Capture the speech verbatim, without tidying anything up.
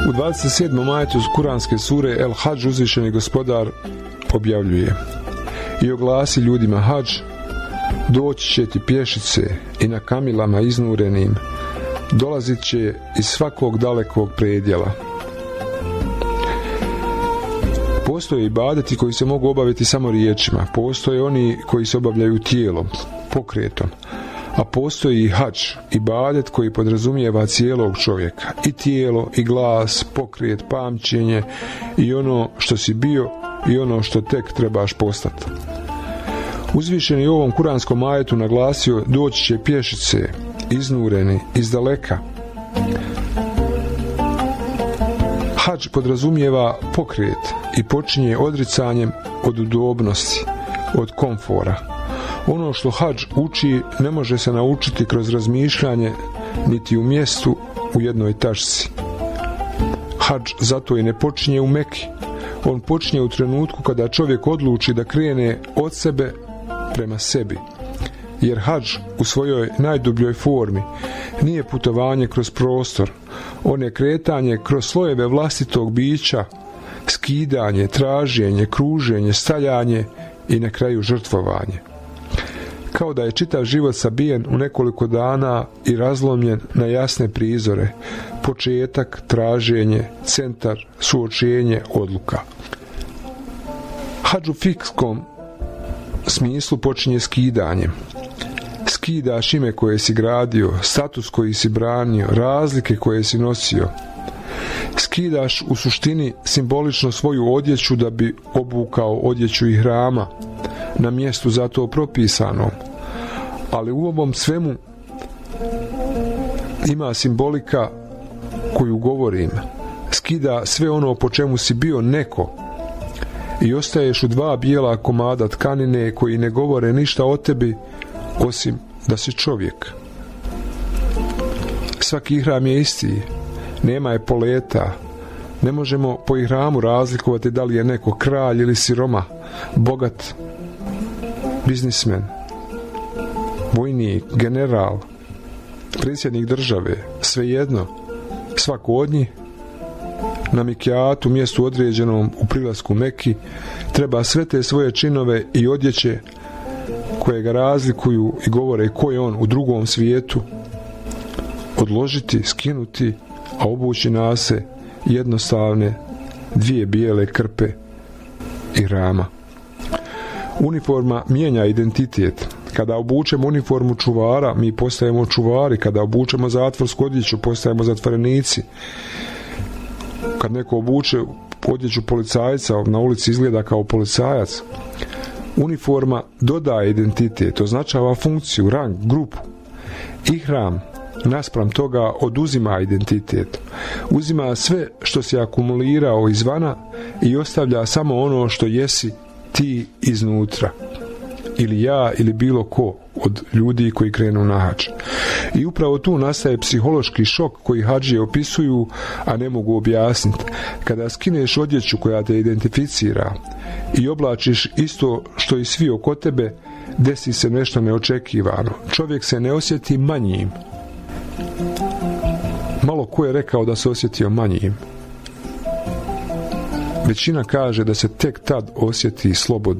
U dvadeset sedmom ajetu kuranske sure El Hadž uzvišeni gospodar objavljuje: i oglasi ljudima hadž, doći će ti pješice i na kamilama iznurenim, dolazit će iz svakog dalekog predjela. Postoje ibadeti koji se mogu obaviti samo riječima, postoje oni koji se obavljaju tijelom, pokretom, a postoji i hadž, ibadet koji podrazumijeva cijelog čovjeka, i tijelo, i glas, pokret, pamćenje i ono što si bio i ono što tek trebaš postati. Uzvišen je u ovom kuranskom ajetu naglasio: doći će pješice, iznureni, iz daleka. Hadž podrazumijeva pokret i počinje odricanjem od udobnosti, od komfora. Ono što hadž uči ne može se naučiti kroz razmišljanje niti u mjestu u jednoj tačci. Hadž zato i ne počinje u Meki. On počinje u trenutku kada čovjek odluči da krene od sebe prema sebi. Jer hadž u svojoj najdubljoj formi nije putovanje kroz prostor. On je kretanje kroz slojeve vlastitog bića, skidanje, traženje, kruženje, staljanje i na kraju žrtvovanje. Kao da je čitav život sabijen u nekoliko dana i razlomljen na jasne prizore: početak, traženje, centar, suočenje, odluka. Hadž u fikskom smislu počinje skidanjem. Skidaš ime koje si gradio, status koji si branio, razlike koje si nosio. Skidaš u suštini simbolično svoju odjeću da bi obukao odjeću ihrama na mjestu za to propisanom. Ali u ovom svemu ima simbolika koju govorim. Skida sve ono po čemu si bio neko i ostaješ u dva bijela komada tkanine koji ne govore ništa o tebi osim da si čovjek. Svaki ihram je isti, nema je poleta. Ne možemo po ihramu razlikovati da li je neko kralj ili siroma, bogat, biznismen, vojnik, general, predsjednik države, svejedno. Svako od njih na mikijatu, mjestu određenom u prilasku Meki, treba sve te svoje činove i odjeće koje ga razlikuju i govore ko je on u drugom svijetu odložiti, skinuti, a obući na se jednostavne dvije bijele krpe i rama. Uniforma mijenja identitet. Kada obučemo uniformu čuvara, mi postajemo čuvari. Kada obučemo zatvorsku odjeću, postajemo zatvorenici. Kad neko obuče odjeću policajca, na ulici izgleda kao policajac. Uniforma dodaje identitet, označava funkciju, rang, grupu. Ihram naspram toga oduzima identitet. Uzima sve što si akumulirao izvana i ostavlja samo ono što jesi ti iznutra. Ili ja, ili bilo ko od ljudi koji krenu na hadž. I upravo tu nastaje psihološki šok koji hadžije opisuju, a ne mogu objasniti. Kada skineš odjeću koja te identificira i oblačiš isto što i svi oko tebe, desi se nešto neočekivano. Čovjek se ne osjeti manjim. Malo ko je rekao da se osjetio manjim. Većina kaže da se tek tad osjeti slobodno.